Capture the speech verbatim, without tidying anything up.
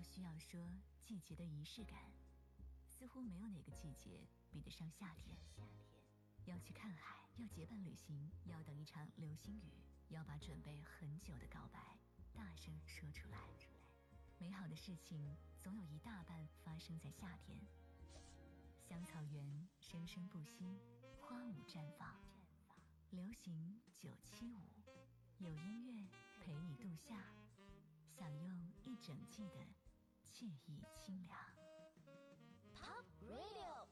要需要说季节的仪式感，似乎没有哪个季节比得上夏天。要去看海，要结伴旅行，要等一场流星雨，要把准备很久的告白大声说出来。美好的事情总有一大半发生在夏天。香草园生生不息，花舞绽放。流行九七五，有音乐陪你度夏，享用一整季的惬意清凉。 Pop Radio